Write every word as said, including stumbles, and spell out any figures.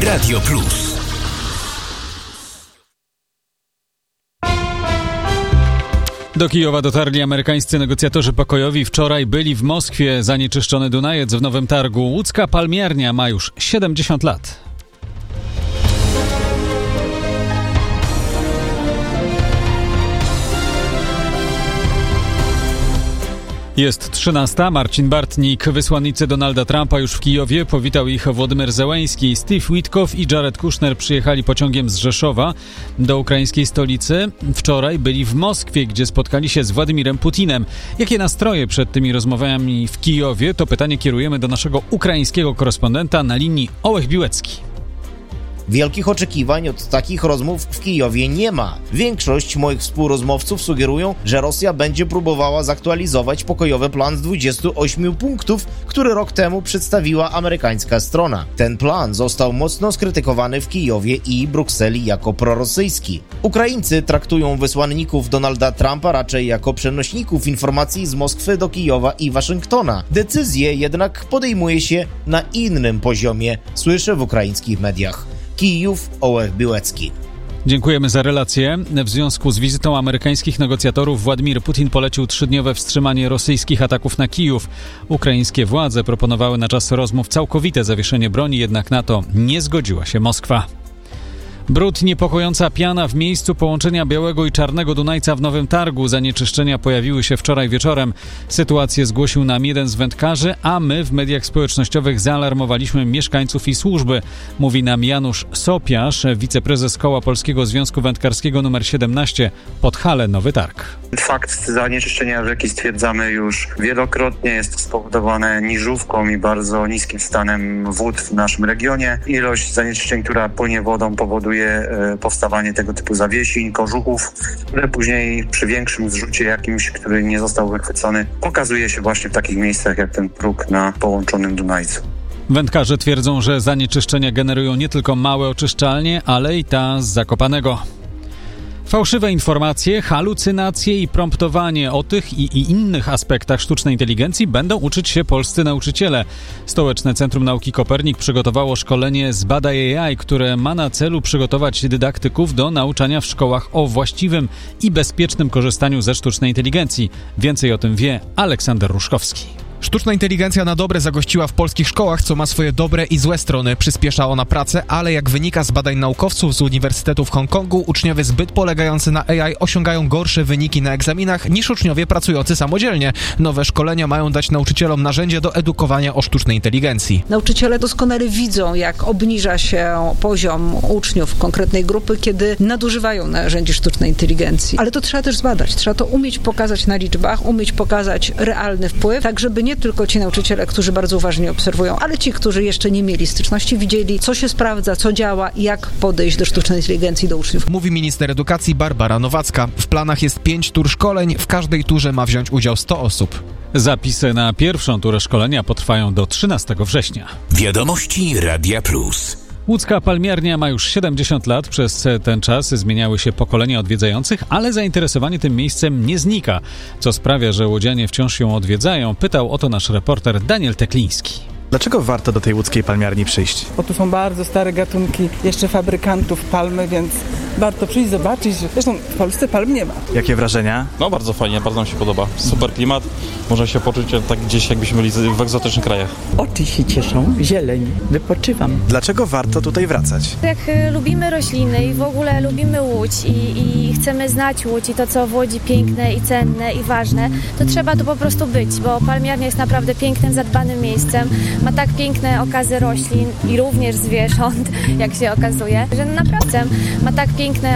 Radio Plus. Do Kijowa dotarli amerykańscy negocjatorzy pokojowi. Wczoraj byli w Moskwie. Zanieczyszczony Dunajec w Nowym Targu. Łódzka palmiarnia ma już siedemdziesiąt lat. Jest trzynasta. Marcin Bartnik. Wysłannicy Donalda Trumpa już w Kijowie. Powitał ich Władimir Zełenski. Steve Witkow i Jared Kushner przyjechali pociągiem z Rzeszowa do ukraińskiej stolicy. Wczoraj byli w Moskwie, gdzie spotkali się z Władimirem Putinem. Jakie nastroje przed tymi rozmowami w Kijowie? To pytanie kierujemy do naszego ukraińskiego korespondenta na linii Ołech Biłecki. Wielkich oczekiwań od takich rozmów w Kijowie nie ma. Większość moich współrozmówców sugerują, że Rosja będzie próbowała zaktualizować pokojowy plan z dwudziestu ośmiu punktów, który rok temu przedstawiła amerykańska strona. Ten plan został mocno skrytykowany w Kijowie i Brukseli jako prorosyjski. Ukraińcy traktują wysłanników Donalda Trumpa raczej jako przenośników informacji z Moskwy do Kijowa i Waszyngtona. Decyzje jednak podejmuje się na innym poziomie, słyszę w ukraińskich mediach. Kijów, Ołech Biłecki. Dziękujemy za relację. W związku z wizytą amerykańskich negocjatorów Władimir Putin polecił trzydniowe wstrzymanie rosyjskich ataków na Kijów. Ukraińskie władze proponowały na czas rozmów całkowite zawieszenie broni, jednak na to nie zgodziła się Moskwa. Brud, niepokojąca piana w miejscu połączenia Białego i Czarnego Dunajca w Nowym Targu. Zanieczyszczenia pojawiły się wczoraj wieczorem. Sytuację zgłosił nam jeden z wędkarzy, a my w mediach społecznościowych zaalarmowaliśmy mieszkańców i służby. Mówi nam Janusz Sopiarz, wiceprezes Koła Polskiego Związku Wędkarskiego numer siedemnaście, Podhale, Nowy Targ. Fakt zanieczyszczenia rzeki stwierdzamy już wielokrotnie. Jest to spowodowane niżówką i bardzo niskim stanem wód w naszym regionie. Ilość zanieczyszczeń, która płynie wodą, powoduje powstawanie tego typu zawiesiń, kożuchów, które później przy większym zrzucie jakimś, który nie został wychwycony, pokazuje się właśnie w takich miejscach jak ten próg na połączonym Dunajcu. Wędkarze twierdzą, że zanieczyszczenia generują nie tylko małe oczyszczalnie, ale i ta z Zakopanego. Fałszywe informacje, halucynacje i promptowanie. O tych i, i innych aspektach sztucznej inteligencji będą uczyć się polscy nauczyciele. Stołeczne Centrum Nauki Kopernik przygotowało szkolenie Zbadaj A I, które ma na celu przygotować dydaktyków do nauczania w szkołach o właściwym i bezpiecznym korzystaniu ze sztucznej inteligencji. Więcej o tym wie Aleksander Ruszkowski. Sztuczna inteligencja na dobre zagościła w polskich szkołach, co ma swoje dobre i złe strony. Przyspiesza ona pracę, ale jak wynika z badań naukowców z Uniwersytetu w Hongkongu, uczniowie zbyt polegający na A I osiągają gorsze wyniki na egzaminach niż uczniowie pracujący samodzielnie. Nowe szkolenia mają dać nauczycielom narzędzie do edukowania o sztucznej inteligencji. Nauczyciele doskonale widzą, jak obniża się poziom uczniów konkretnej grupy, kiedy nadużywają narzędzi sztucznej inteligencji. Ale to trzeba też zbadać, trzeba to umieć pokazać na liczbach, umieć pokazać realny wpływ, tak żeby nie tylko ci nauczyciele, którzy bardzo uważnie obserwują, ale ci, którzy jeszcze nie mieli styczności, widzieli, co się sprawdza, co działa i jak podejść do sztucznej inteligencji, do uczniów. Mówi minister edukacji Barbara Nowacka. W planach jest pięć tur szkoleń, w każdej turze ma wziąć udział sto osób. Zapisy na pierwszą turę szkolenia potrwają do trzynastego września. Wiadomości Radia Plus. Łódzka palmiarnia ma już siedemdziesiąt lat. Przez ten czas zmieniały się pokolenia odwiedzających, ale zainteresowanie tym miejscem nie znika. Co sprawia, że łodzianie wciąż ją odwiedzają, pytał o to nasz reporter Daniel Tekliński. Dlaczego warto do tej łódzkiej palmiarni przyjść? Bo tu są bardzo stare gatunki jeszcze fabrykantów palmy, więc warto przyjść, zobaczyć. Zresztą w Polsce palm nie ma. Jakie wrażenia? No bardzo fajnie, bardzo nam się podoba. Super klimat, można się poczuć tak gdzieś jakbyśmy byli w egzotycznych krajach. Oczy się cieszą, zieleń, wypoczywam. Dlaczego warto tutaj wracać? Jak lubimy rośliny i w ogóle lubimy Łódź i, i chcemy znać Łódź i to, co w Łodzi piękne i cenne i ważne, to trzeba tu po prostu być, bo palmiarnia jest naprawdę pięknym, zadbanym miejscem. Ma tak piękne okazy roślin i również zwierząt, jak się okazuje, że naprawdę ma tak piękne